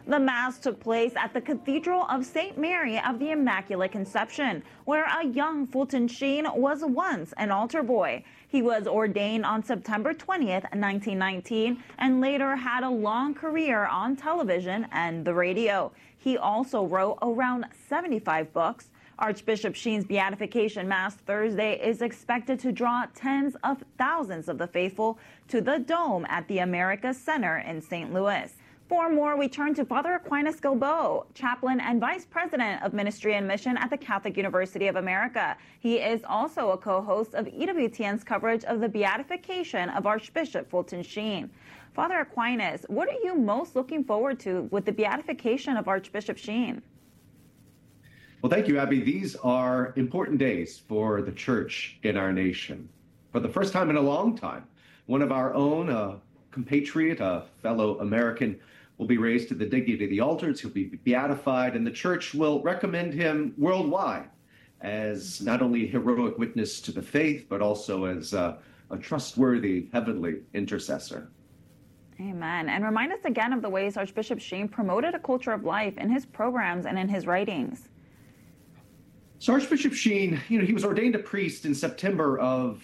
The Mass took place at the Cathedral of St. Mary of the Immaculate Conception, where a young Fulton Sheen was once an altar boy. He was ordained on September 20th, 1919, and later had a long career on television and the radio. He also wrote around 75 books. Archbishop Sheen's beatification mass Thursday is expected to draw tens of thousands of the faithful to the Dome at the America Center in St. Louis. For more, we turn to Father Aquinas Gilbo, chaplain and vice president of Ministry and Mission at the Catholic University of America. He is also a co-host of EWTN's coverage of the beatification of Archbishop Fulton Sheen. Father Aquinas, what are you most looking forward to with the beatification of Archbishop Sheen? Well, thank you, Abby. These are important days for the church in our nation. For the first time in a long time, one of our own, a compatriot, a fellow American, will be raised to the dignity of the altars. He'll be beatified, and the church will recommend him worldwide as not only a heroic witness to the faith, but also as a trustworthy heavenly intercessor. Amen. And remind us again of the ways Archbishop Sheen promoted a culture of life in his programs and in his writings. So Archbishop Sheen, he was ordained a priest in September of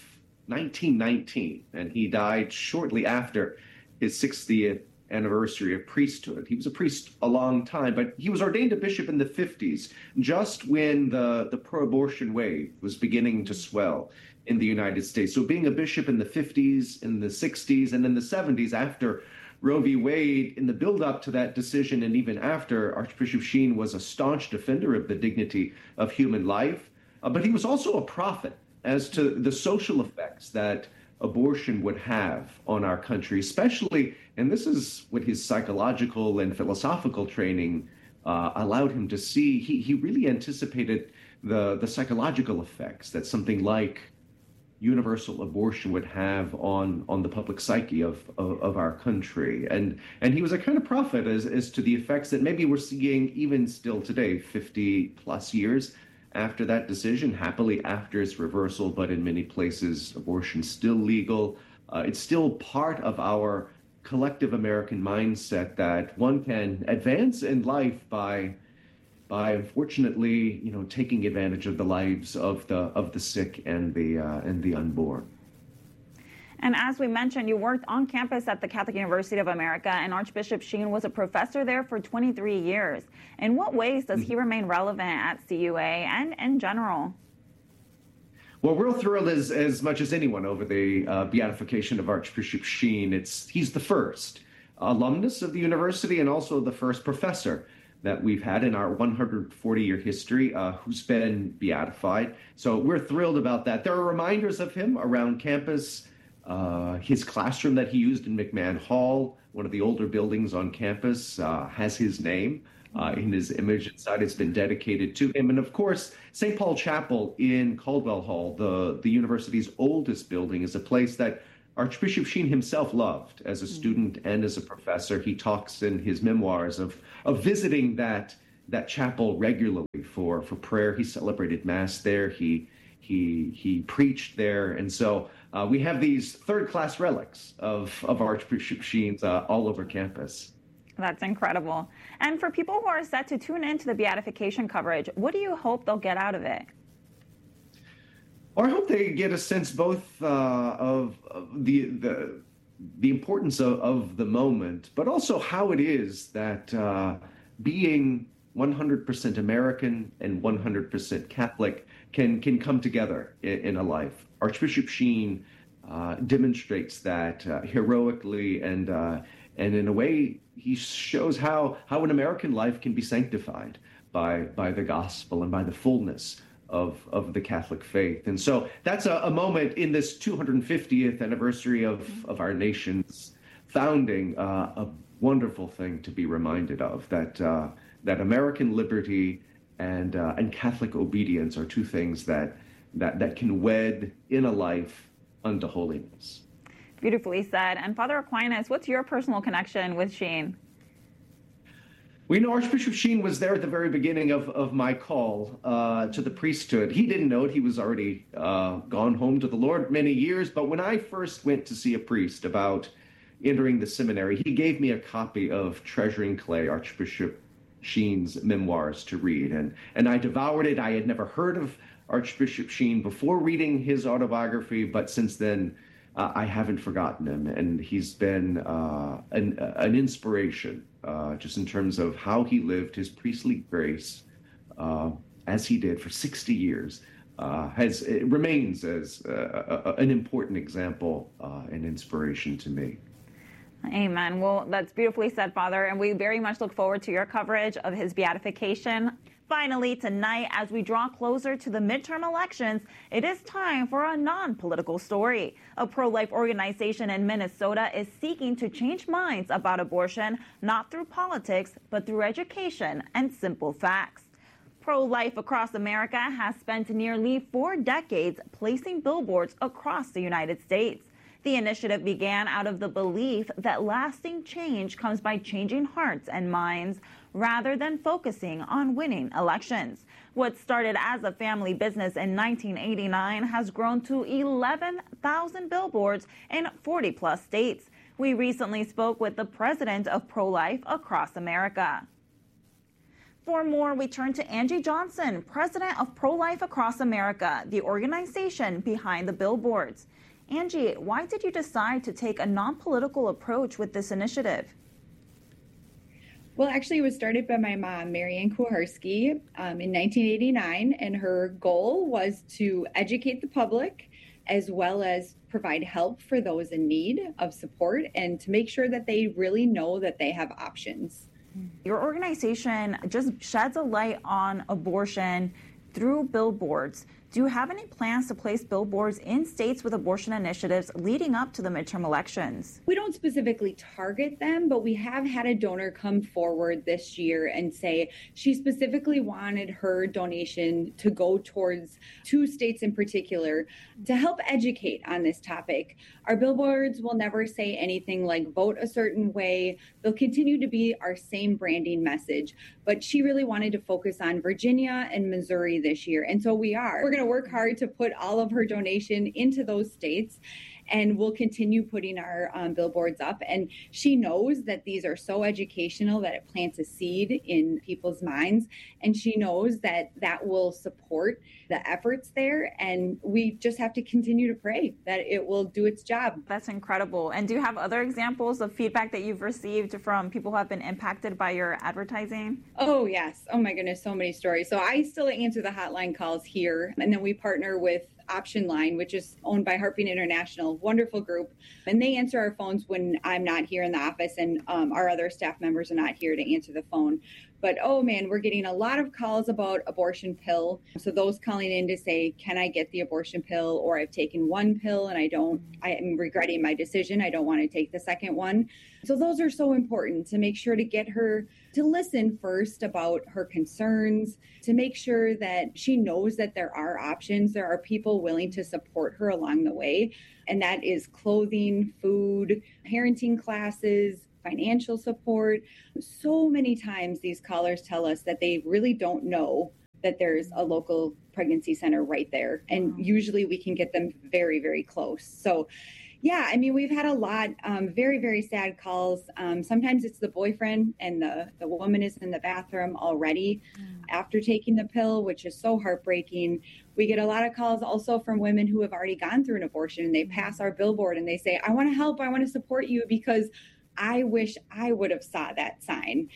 1919, and he died shortly after his 60th anniversary of priesthood. He was a priest a long time, but he was ordained a bishop in the 50s, just when the pro-abortion wave was beginning to swell in the United States. So being a bishop in the 50s, in the 60s, and in the 70s after Roe v. Wade, in the build-up to that decision and even after, Archbishop Sheen was a staunch defender of the dignity of human life, but he was also a prophet as to the social effects that abortion would have on our country, especially, and this is what his psychological and philosophical training allowed him to see. He really anticipated the psychological effects that something like universal abortion would have on the public psyche of our country. And he was a kind of prophet as to the effects that maybe we're seeing even still today, 50 plus years after that decision, happily after its reversal, but in many places, abortion's still legal. It's still part of our collective American mindset that one can advance in life by unfortunately, taking advantage of the lives of the sick and the unborn. And as we mentioned, you worked on campus at the Catholic University of America, and Archbishop Sheen was a professor there for 23 years. In what ways does he remain relevant at CUA and in general? Well, we're thrilled as much as anyone over the beatification of Archbishop Sheen. He's the first alumnus of the university and also the first professor that we've had in our 140-year history who's been beatified. So we're thrilled about that. There are reminders of him around campus. His classroom that he used in McMahon Hall, one of the older buildings on campus, has his name in his image inside. It's been dedicated to him. And of course, St. Paul Chapel in Caldwell Hall, the university's oldest building, is a place that Archbishop Sheen himself loved as a student and as a professor. He talks in his memoirs of visiting that chapel regularly for prayer. He celebrated Mass there. He preached there. And so we have these third-class relics of Archbishop Sheen's all over campus. That's incredible. And for people who are set to tune into the beatification coverage, what do you hope they'll get out of it? Well, I hope they get a sense both of the importance of the moment, but also how it is that being 100% American and 100% Catholic can come together in a life. Archbishop Sheen demonstrates that heroically, and in a way, he shows how an American life can be sanctified by the gospel and by the fullness of the Catholic faith. And so that's a moment in this 250th anniversary of our nation's founding, a wonderful thing to be reminded of, that American liberty and Catholic obedience are two things that can wed in a life unto holiness. Beautifully said. And Father Aquinas, what's your personal connection with Sheen? We know Archbishop Sheen was there at the very beginning of my call to the priesthood. He didn't know it. He was already gone home to the Lord many years. But when I first went to see a priest about entering the seminary, he gave me a copy of Treasuring Clay, Archbishop Sheen's memoirs to read. And I devoured it. I had never heard of Archbishop Sheen before reading his autobiography, but since then, I haven't forgotten him. And he's been an inspiration just in terms of how he lived his priestly grace as he did for 60 years. It remains as an important example and inspiration to me. Amen. Well, that's beautifully said, Father, and we very much look forward to your coverage of his beatification. Finally, tonight, as we draw closer to the midterm elections, it is time for a non-political story. A pro-life organization in Minnesota is seeking to change minds about abortion, not through politics, but through education and simple facts. Pro-Life Across America has spent nearly 4 decades placing billboards across the United States. The initiative began out of the belief that lasting change comes by changing hearts and minds rather than focusing on winning elections. What started as a family business in 1989 has grown to 11,000 billboards in 40-plus states. We recently spoke with the president of Pro-Life Across America. For more, we turn to Angie Johnson, president of Pro-Life Across America, the organization behind the billboards. Angie, why did you decide to take a non-political approach with this initiative? Well, actually, it was started by my mom, Marianne Kuharski, in 1989, and her goal was to educate the public as well as provide help for those in need of support and to make sure that they really know that they have options. Your organization just sheds a light on abortion through billboards. Do you have any plans to place billboards in states with abortion initiatives leading up to the midterm elections? We don't specifically target them, but we have had a donor come forward this year and say she specifically wanted her donation to go towards 2 states in particular to help educate on this topic. Our billboards will never say anything like vote a certain way. They'll continue to be our same branding message, but she really wanted to focus on Virginia and Missouri this year. And so we are. We're going to work hard to put all of her donation into those states, and we'll continue putting our billboards up. And she knows that these are so educational that it plants a seed in people's minds. And she knows that that will support the efforts there. And we just have to continue to pray that it will do its job. That's incredible. And do you have other examples of feedback that you've received from people who have been impacted by your advertising? Oh, yes. Oh, my goodness. So many stories. So I still answer the hotline calls here. And then we partner with Option Line, which is owned by Heartbeat International, wonderful group. And they answer our phones when I'm not here in the office and our other staff members are not here to answer the phone. But, oh man, we're getting a lot of calls about abortion pill. So those calling in to say, can I get the abortion pill? Or I've taken 1 pill and I am regretting my decision. I don't want to take the second one. So those are so important to make sure to get her to listen first about her concerns, to make sure that she knows that there are options. There are people willing to support her along the way. And that is clothing, food, parenting classes, financial support. So many times these callers tell us that they really don't know that there's a local pregnancy center right there. And usually we can get them very, very close. So yeah, I mean, we've had a lot, very, very sad calls. Sometimes it's the boyfriend and the woman is in the bathroom already after taking the pill, which is so heartbreaking. We get a lot of calls also from women who have already gone through an abortion and they pass our billboard and they say, I want to help, I want to support you because I wish I would have saw that sign,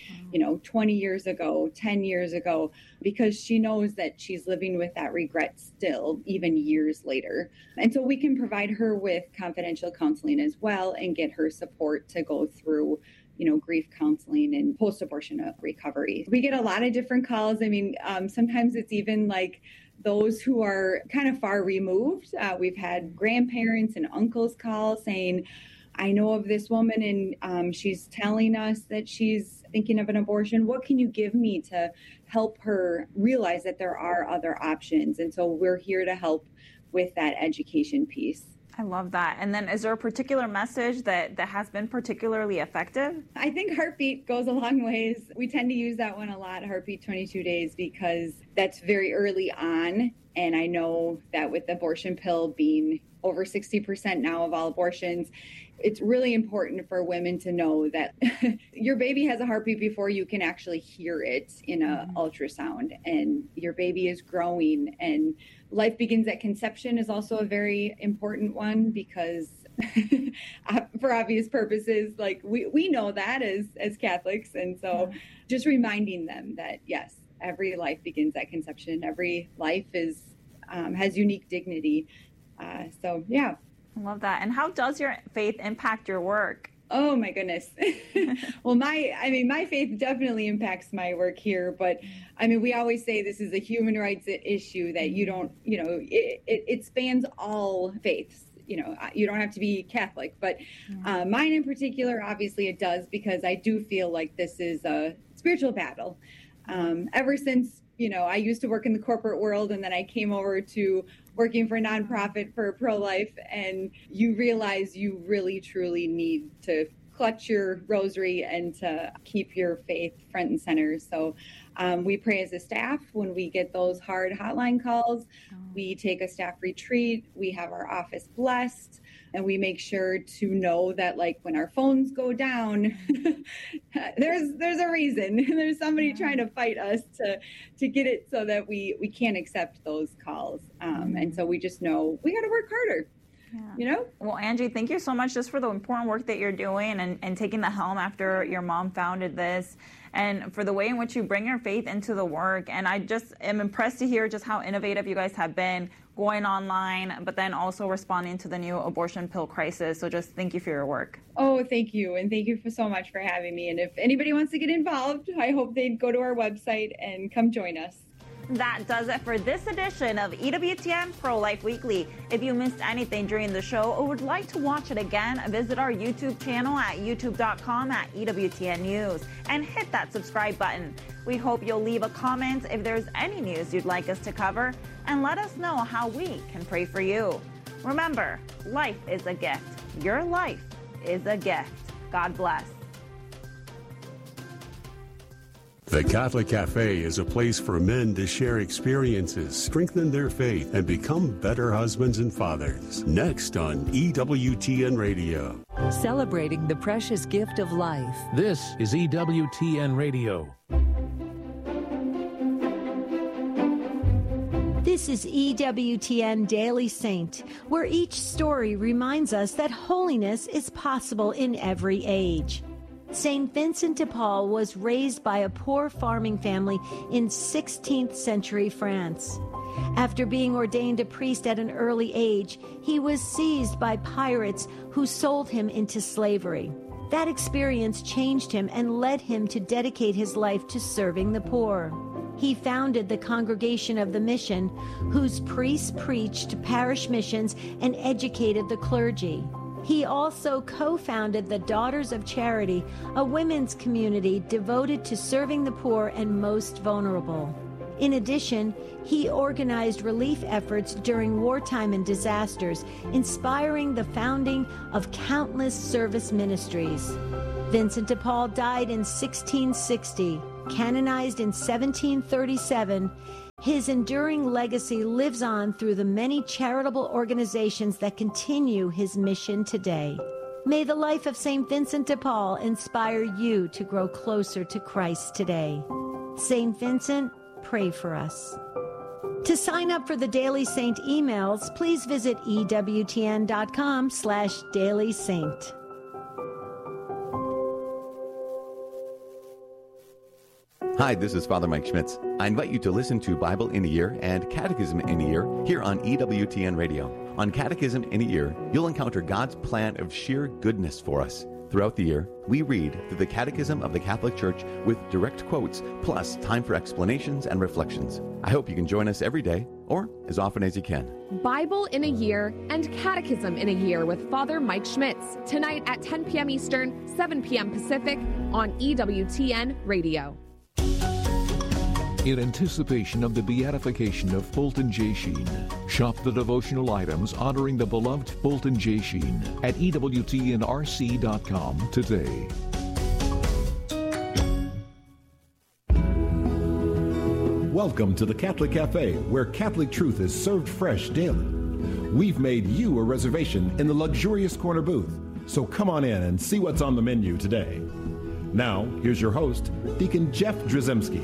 20 years ago, 10 years ago, because she knows that she's living with that regret still, even years later. And so we can provide her with confidential counseling as well and get her support to go through grief counseling and post-abortion recovery. We get a lot of different calls. I mean, sometimes it's even like those who are kind of far removed. We've had grandparents and uncles call saying, I know of this woman and she's telling us that she's thinking of an abortion. What can you give me to help her realize that there are other options? And so we're here to help with that education piece. I love that. And then is there a particular message that has been particularly effective? I think Heartbeat goes a long ways. We tend to use that one a lot, Heartbeat 22 Days, because that's very early on And I know that with the abortion pill being over 60% now of all abortions, it's really important for women to know that your baby has a heartbeat before you can actually hear it in an ultrasound, and your baby is growing, and life begins at conception is also a very important one, because for obvious purposes, like we know that as Catholics. And so just reminding them that, yes, every life begins at conception. Every life has unique dignity. So, yeah. I love that. And how does your faith impact your work? Oh, my goodness. Well, my faith definitely impacts my work here. But I mean, we always say this is a human rights issue, that you don't, it spans all faiths. You don't have to be Catholic, but mine in particular, obviously it does, because I do feel like this is a spiritual battle. Ever since, I used to work in the corporate world, and then I came over to working for a nonprofit for pro-life, and you realize you really, truly need to clutch your rosary and to keep your faith front and center. So we pray as a staff when we get those hard hotline calls. We take a staff retreat. We have our office blessed, and we make sure to know that, like, when our phones go down, there's a reason. There's somebody trying to fight us to get it so that we can't accept those calls. And so we just know we got to work harder. Well, Angie, thank you so much just for the important work that you're doing and taking the helm after your mom founded this, and for the way in which you bring your faith into the work. And I just am impressed to hear just how innovative you guys have been, going online, but then also responding to the new abortion pill crisis. So just thank you for your work. Oh, thank you. And thank you so much for having me. And if anybody wants to get involved, I hope they'd go to our website and come join us. That does it for this edition of EWTN Pro-Life Weekly. If you missed anything during the show or would like to watch it again, visit our YouTube channel at youtube.com/EWTN News and hit that subscribe button. We hope you'll leave a comment if there's any news you'd like us to cover, and let us know how we can pray for you. Remember, life is a gift. Your life is a gift. God bless. The Catholic Cafe is a place for men to share experiences, strengthen their faith, and become better husbands and fathers. Next on EWTN Radio. Celebrating the precious gift of life. This is EWTN Radio. This is EWTN Daily Saint, where each story reminds us that holiness is possible in every age. St. Vincent de Paul was raised by a poor farming family in 16th century France. After being ordained a priest at an early age, he was seized by pirates who sold him into slavery. That experience changed him and led him to dedicate his life to serving the poor. He founded the Congregation of the Mission, whose priests preached parish missions and educated the clergy. He also co-founded the Daughters of Charity, a women's community devoted to serving the poor and most vulnerable. In addition, he organized relief efforts during wartime and disasters, inspiring the founding of countless service ministries. Vincent de Paul died in 1660, canonized in 1737. His enduring legacy lives on through the many charitable organizations that continue his mission today. May the life of St. Vincent de Paul inspire you to grow closer to Christ today. St. Vincent, pray for us. To sign up for the Daily Saint emails, please visit EWTN.com/dailysaint. Hi, this is Father Mike Schmitz. I invite you to listen to Bible in a Year and Catechism in a Year here on EWTN Radio. On Catechism in a Year, you'll encounter God's plan of sheer goodness for us. Throughout the year, we read through the Catechism of the Catholic Church with direct quotes, plus time for explanations and reflections. I hope you can join us every day, or as often as you can. Bible in a Year and Catechism in a Year with Father Mike Schmitz, tonight at 10 p.m. Eastern, 7 p.m. Pacific on EWTN Radio. In anticipation of the beatification of Fulton J. Sheen, shop the devotional items honoring the beloved Fulton J. Sheen at EWTNRC.com today. Welcome to the Catholic Cafe, where Catholic truth is served fresh daily. We've made you a reservation in the luxurious corner booth, so come on in and see what's on the menu today. Now, here's your host, Deacon Jeff Drzymski.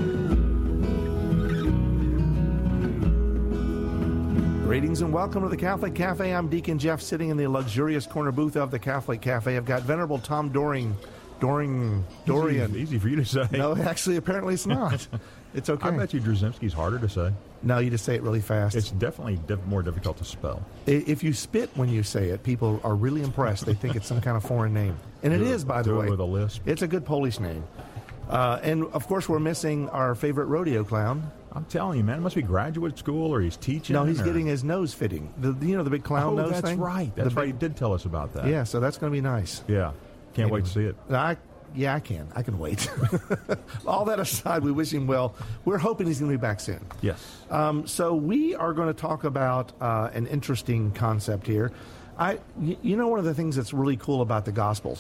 Greetings and welcome to the Catholic Cafe. I'm Deacon Jeff, sitting in the luxurious corner booth of the Catholic Cafe. I've got Venerable Tom Dorian. Easy for you to say. No, actually, apparently it's not. It's okay. I bet you Drzymski's harder to say. No, you just say it really fast. It's definitely more difficult to spell. If you spit when you say it, people are really impressed. They think it's some kind of foreign name. And it is, by the way. With a lisp. It's a good Polish name. And, of course, we're missing our favorite rodeo clown. I'm telling you, man, it must be graduate school or he's teaching. No, he's getting his nose fitting. The big clown nose that's thing? Right. That's right. You did tell us about that. Yeah, so that's going to be nice. Yeah. Can't wait to see it. Yeah, I can. I can wait. All that aside, we wish him well. We're hoping he's going to be back soon. Yes. So we are going to talk about an interesting concept here. One of the things that's really cool about the Gospels,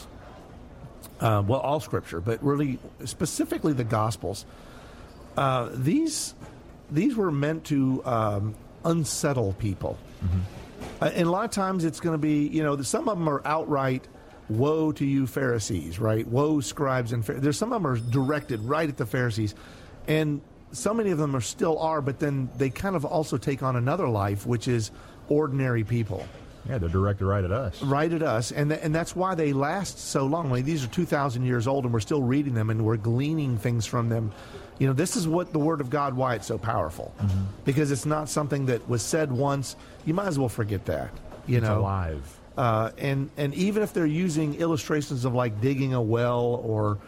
all Scripture, but really specifically the Gospels, these were meant to unsettle people. Mm-hmm. And a lot of times it's going to be, some of them are outright, woe to you Pharisees, right? Woe, scribes and Pharisees. There's some of them are directed right at the Pharisees. And so many of them still are, but then they kind of also take on another life, which is ordinary people. Yeah, they're directed right at us. Right at us. And that's why they last so long. I mean, these are 2,000 years old, and we're still reading them, and we're gleaning things from them. This is what the Word of God, why it's so powerful. Mm-hmm. Because it's not something that was said once. You might as well forget that. It's alive. And even if they're using illustrations of like digging a well or,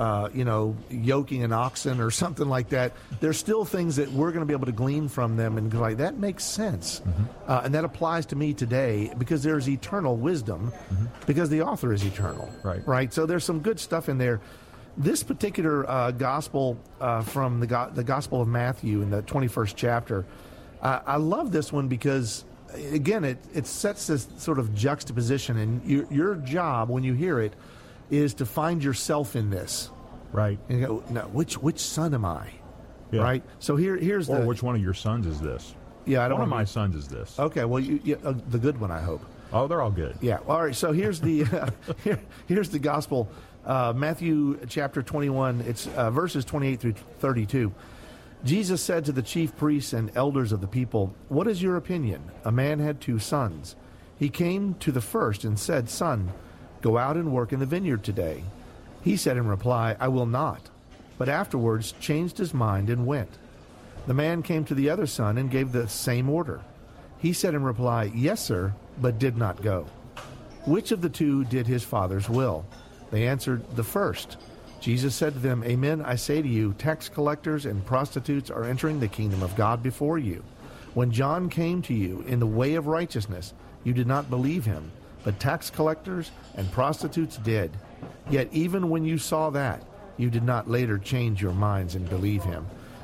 yoking an oxen or something like that, there's still things that we're going to be able to glean from them and go like, that makes sense. Mm-hmm. And that applies to me today because there's eternal wisdom because the author is eternal. Right. So there's some good stuff in there. This particular gospel from the Gospel of Matthew in the 21st chapter, I love this one because again, it sets this sort of juxtaposition, and your job when you hear it is to find yourself in this, right? And you go, no, which son am I? Yeah. Right. So here's which one of your sons is this? Yeah, one of my sons is this. Okay, well, the good one, I hope. Oh, they're all good. Yeah. All right. So here's the here's the gospel, Matthew chapter 21. It's verses 28 through 32. Jesus said to the chief priests and elders of the people, "What is your opinion? A man had 2 sons. He came to the first and said, 'Son, go out and work in the vineyard today.' He said in reply, 'I will not,' but afterwards changed his mind and went. The man came to the other son and gave the same order. He said in reply, 'Yes, sir,' but did not go. Which of the 2 did his father's will?" They answered, "The first." Jesus said to them, "Amen, I say to you, tax collectors and prostitutes are entering the kingdom of God before you. When John came to you in the way of righteousness, you did not believe him, but tax collectors and prostitutes did. Yet even when you saw that, you did not later change your minds and believe him."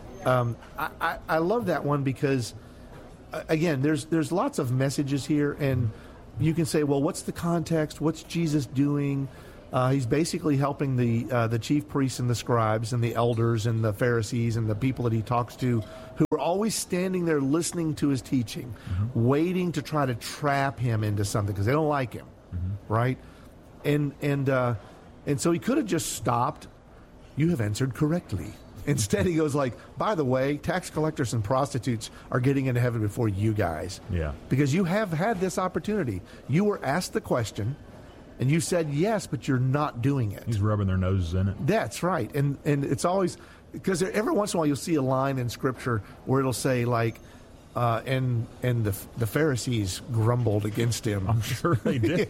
I love that one because, again, there's lots of messages here, and you can say, well, what's the context? What's Jesus doing? He's basically helping the chief priests and the scribes and the elders and the Pharisees and the people that he talks to, who are always standing there listening to his teaching, waiting to try to trap him into something because they don't like him, right? And so he could have just stopped. "You have answered correctly." Instead, he goes like, "By the way, tax collectors and prostitutes are getting into heaven before you guys." Yeah. Because you have had this opportunity. You were asked the question, and you said yes, but you're not doing it. He's rubbing their noses in it. That's right. And it's always, because every once in a while you'll see a line in Scripture where it'll say like, and the Pharisees grumbled against him. I'm sure they did.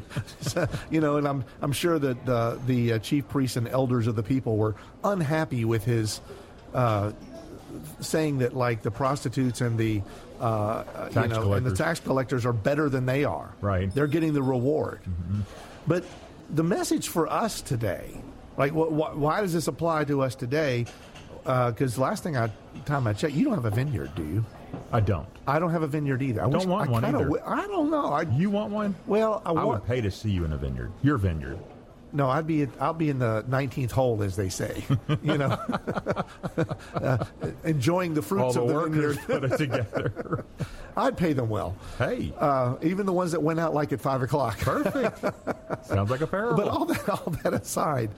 And I'm sure that the chief priests and elders of the people were unhappy with his saying that like the prostitutes and the and the tax collectors are better than they are. Right. They're getting the reward. Mm-hmm. But the message for us today, like why does this apply to us today? Because last time I checked, you don't have a vineyard, do you? I don't. I don't have a vineyard either. I don't want one either. I don't know. You want one? Well, I would pay to see you in a vineyard. Your vineyard. No, I'll be in the 19th hole, as they say. Enjoying the fruits all the of the workers vineyard. put it together. I'd pay them well. Hey, even the ones that went out like at 5 o'clock. Perfect. Sounds like a parable. But all that aside,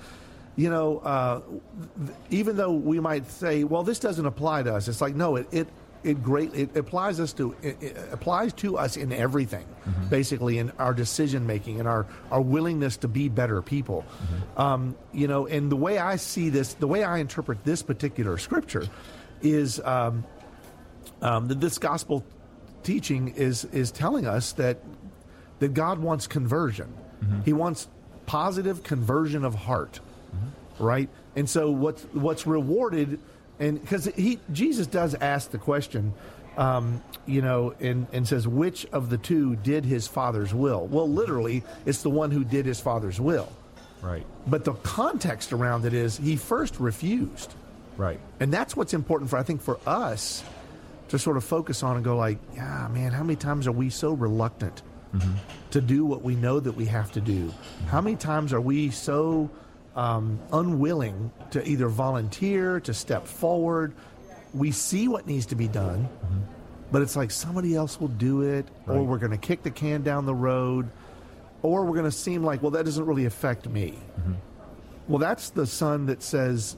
even though we might say, well, this doesn't apply to us, it's like, no, it applies to us in everything, basically, in our decision making and our willingness to be better people. And the way I see this, the way I interpret this particular scripture, is that this gospel teaching is telling us that God wants conversion. He wants positive conversion of heart, right? And so what's rewarded. And because Jesus does ask the question, and says, which of the two did his Father's will? Well, literally, it's the one who did his Father's will. Right. But the context around it is he first refused. Right. And that's what's important for us to sort of focus on and go like, yeah, man, how many times are we so reluctant to do what we know that we have to do? How many times are we so unwilling to either volunteer, to step forward? We see what needs to be done, but it's like somebody else will do it, or we're going to kick the can down the road, or we're going to seem like, well, that doesn't really affect me. Well, that's the son that says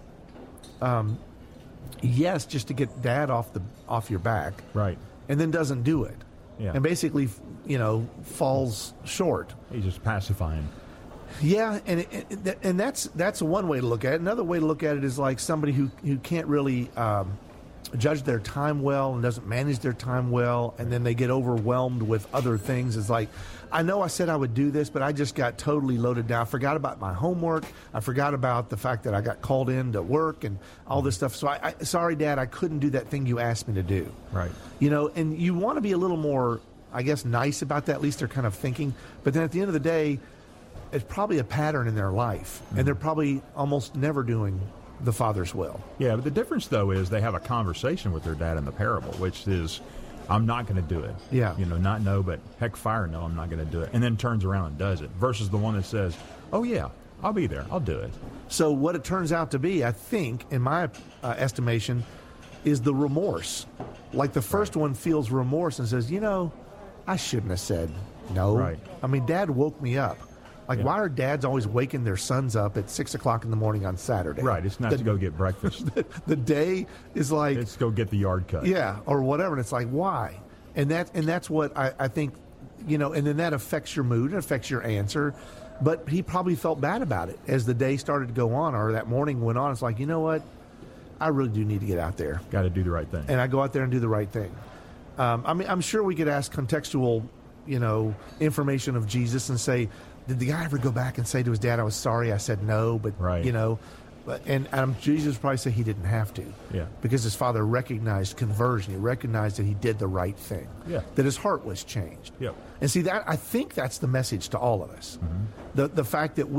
yes just to get dad off your back, right, and then doesn't do it, and basically falls short. He's just pacifying. Yeah, and that's one way to look at it. Another way to look at it is like somebody who can't really judge their time well and doesn't manage their time well, and then they get overwhelmed with other things. It's like, I know I said I would do this, but I just got totally loaded down. I forgot about my homework. I forgot about the fact that I got called in to work and all this stuff. So sorry, Dad, I couldn't do that thing you asked me to do. Right. And you want to be a little more, I guess, nice about that. At least they're kind of thinking. But then at the end of the day, it's probably a pattern in their life, and they're probably almost never doing the Father's will. Yeah, but the difference, though, is they have a conversation with their dad in the parable, which is, I'm not going to do it. Yeah. Not no, but heck fire no, I'm not going to do it. And then turns around and does it, versus the one that says, oh, yeah, I'll be there. I'll do it. So what it turns out to be, I think, in my estimation, is the remorse. Like the first one feels remorse and says, I shouldn't have said no. Right. I mean, Dad woke me up. Like, why are dads always waking their sons up at 6 o'clock in the morning on Saturday? Right. It's not to go get breakfast. The day is like, let's go get the yard cut. Yeah, or whatever. And it's like, why? And that's what I think, and then that affects your mood and affects your answer. But he probably felt bad about it as the day started to go on, or that morning went on. It's like, you know what? I really do need to get out there. Got to do the right thing. And I go out there and do the right thing. I'm sure we could ask contextual, information of Jesus and say, did the guy ever go back and say to his dad, I was sorry, I said no, but, and Jesus probably said he didn't have to. Yeah. Because his father recognized conversion. He recognized that he did the right thing. Yeah. That his heart was changed. Yep. And see, I think that's the message to all of us. The fact that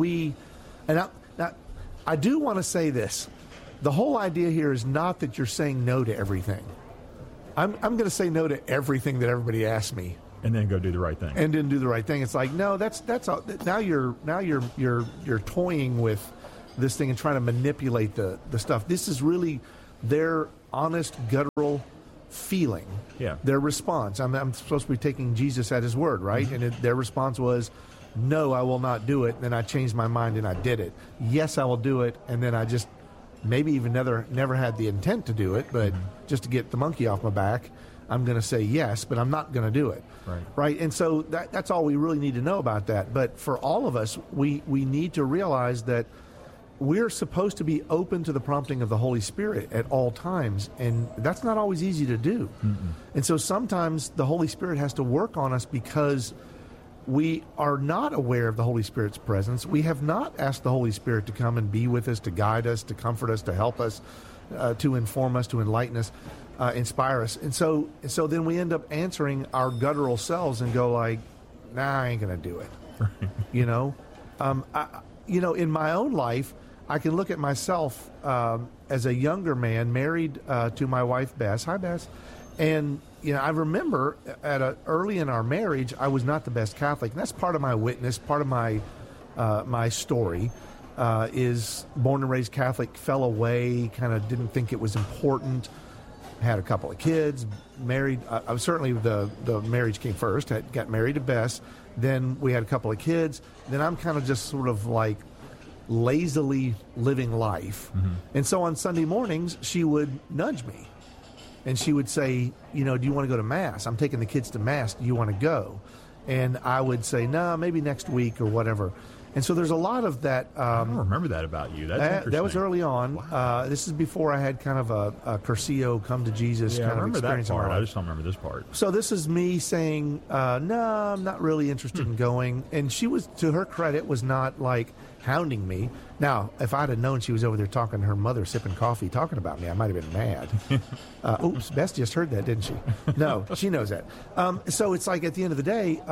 I do want to say this. The whole idea here is not that you're saying no to everything. I'm going to say no to everything that everybody asks me. And then go do the right thing. And then do the right thing. It's like, no, that's all. Now you're toying with this thing and trying to manipulate the stuff. This is really their honest, guttural feeling. Yeah. Their response. I'm supposed to be taking Jesus at his word, right? And their response was, no, I will not do it. And then I changed my mind and I did it. Yes, I will do it. And then I just maybe even never had the intent to do it, but just to get the monkey off my back, I'm going to say yes, but I'm not going to do it. Right. And so that's all we really need to know about that. But for all of us, we need to realize that we're supposed to be open to the prompting of the Holy Spirit at all times. And that's not always easy to do. And so sometimes the Holy Spirit has to work on us because we are not aware of the Holy Spirit's presence. We have not asked the Holy Spirit to come and be with us, to guide us, to comfort us, to help us, to inform us, to enlighten us. Inspire us. And so then we end up answering our guttural selves and go like, nah, I ain't going to do it. In my own life, I can look at myself as a younger man married to my wife, Bess. Hi, Bess. And, I remember early in our marriage, I was not the best Catholic. And that's part of my witness, part of my my story. Is born and raised Catholic, fell away, kind of didn't think it was important, had a couple of kids, married. I was certainly the marriage came first. I got married to Bess. Then we had a couple of kids. Then I'm kind of just sort of like lazily living life. Mm-hmm. And so on Sunday mornings, she would nudge me. And she would say, do you want to go to Mass? I'm taking the kids to Mass. Do you want to go? And I would say, no, maybe next week or whatever. And so there's a lot of that. I don't remember that about you. That's interesting. That was early on. Wow. This is before I had kind of a Curcio, come to Jesus kind of experience. That part. I just don't remember this part. So this is me saying, no, I'm not really interested in going. And she was, to her credit, was not like hounding me. Now, if I'd have known she was over there talking to her mother, sipping coffee, talking about me, I might have been mad. Oops, Bess just heard that, didn't she? No, she knows that. So it's like at the end of the day,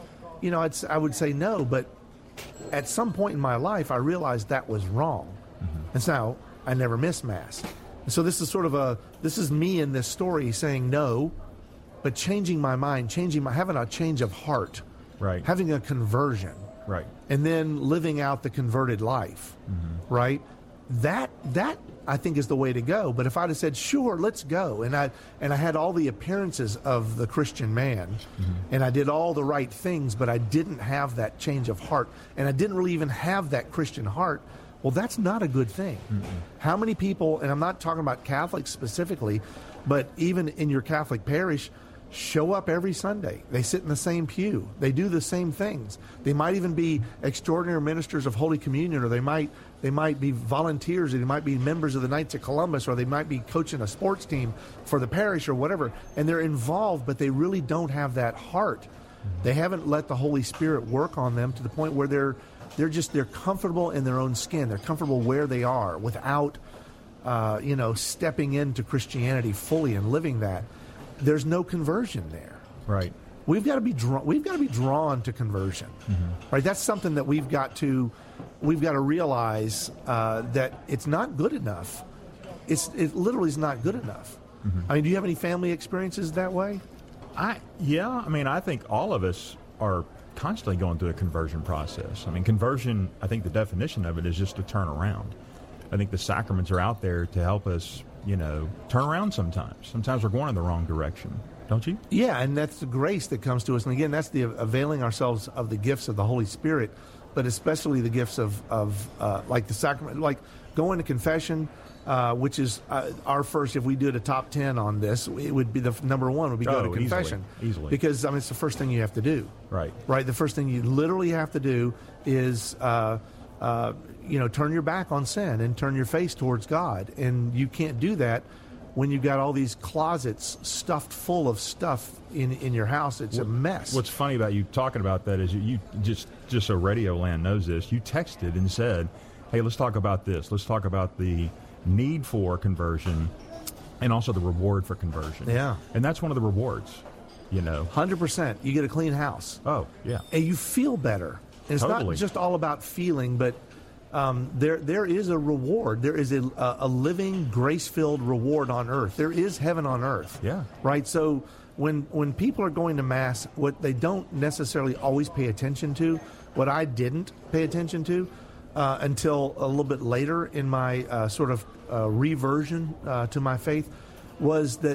I would say no, but at some point in my life, I realized that was wrong. Mm-hmm. And so I never missed Mass. And so this is sort of this is me in this story saying no, but changing my mind, having a change of heart, right? Having a conversion, right? And then living out the converted life, mm-hmm. right? That I think is the way to go. But if I'd have said, sure, let's go, and I had all the appearances of the Christian man, mm-hmm. and I did all the right things, but I didn't have that change of heart, and I didn't really even have that Christian heart, well, that's not a good thing. Mm-hmm. How many people, and I'm not talking about Catholics specifically, but even in your Catholic parish, show up every Sunday. They sit in the same pew. They do the same things. They might even be extraordinary ministers of Holy Communion, or they might be volunteers, or they might be members of the Knights of Columbus, or they might be coaching a sports team for the parish or whatever. And they're involved, but they really don't have that heart. Mm-hmm. They haven't let the Holy Spirit work on them to the point where they're comfortable in their own skin. They're comfortable where they are without, stepping into Christianity fully and living that. There's no conversion there. Right. We've got to be drawn to conversion. Mm-hmm. Right. That's something that we've got to realize that it's not good enough. It literally is not good enough. Mm-hmm. I mean, do you have any family experiences that way? I think all of us are constantly going through a conversion process. I mean, conversion, I think the definition of it is just to turn around. I think the sacraments are out there to help us, turn around sometimes. Sometimes we're going in the wrong direction, don't you? Yeah, and that's the grace that comes to us. And again, that's the availing ourselves of the gifts of the Holy Spirit, but especially the gifts of like the sacrament, like going to confession, which is our first, if we did a top 10 on this, it would be the number one would be go to confession. Easily. Because, it's the first thing you have to do. Right. Right, the first thing you literally have to do is... turn your back on sin and turn your face towards God. And you can't do that when you've got all these closets stuffed full of stuff in your house. It's a mess. What's funny about you talking about that is you just so Radio Land knows this, you texted and said, hey, let's talk about this. Let's talk about the need for conversion and also the reward for conversion. Yeah. And that's one of the rewards, 100%. You get a clean house. Oh, yeah. And you feel better. And it's totally. Not just all about feeling, but there is a reward. There is a living, grace-filled reward on earth. There is heaven on earth. Yeah. Right? So when people are going to Mass, what they don't necessarily always pay attention to, what I didn't pay attention to until a little bit later in my reversion to my faith, was that